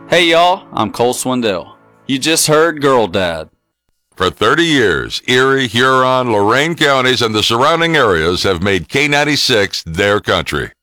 Hey y'all, I'm Cole Swindell. You just heard Girl Dad. For 30 years, Erie, Huron, Lorain counties, and the surrounding areas have made K96 their country.